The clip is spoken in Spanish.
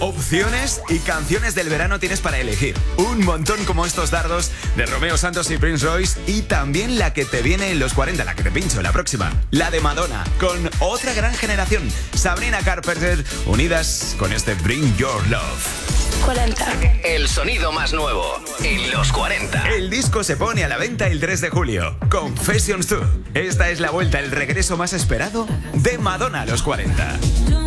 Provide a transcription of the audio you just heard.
Opciones y canciones del verano tienes para elegir. Un montón como estos dardos de Romeo Santos y Prince Royce, y también la que te viene en los 40, la que te pincho, la próxima. La de Madonna, con otra gran generación, Sabrina Carpenter, unidas con este Bring Your Love. 40. El sonido más nuevo en los 40. El disco se pone a la venta el 3 de julio. Confessions 2. Esta es la vuelta, el regreso más esperado de Madonna a los 40.